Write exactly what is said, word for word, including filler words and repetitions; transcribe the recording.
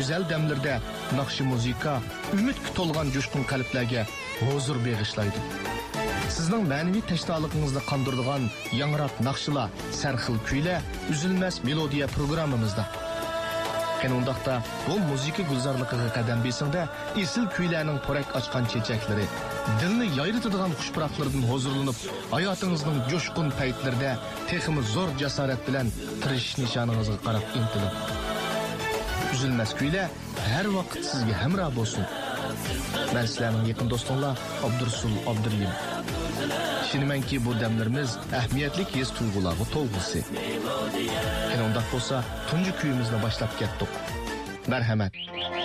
güzel demlerde nakşi muzika, ümit to'lgan jo'shqin qalblarga huzur beg'ishlaydi. Sizning ma'naviy tashnalig'ingizni qondiradigan yangrab naqshlar, sarxil kuylar, uzilmas melodiya programmamizda. Qanundaqda bu muzika gulzorligiga qadam besingda esil kuylarning porak ochgan chechaklari, dilni yayritadigan xushpuroqlardan huzurlanib, hayotingizning jo'shqin paytlarida texmi zo'r jasorat bilan tirishish nishoningizga qarab intilib. Üzülmez kuylar her vaqt sizga hamroh bo'lsin. Men sizlarning yaqin do'stinglar Abdursul Abduriyim. Ishonamanki bu damlarimiz ahamiyatli his tuyg'ularga to'lg'isi. Qanday bo'lsa, tunji kuyimizni boshlab ketdik. Marhamat.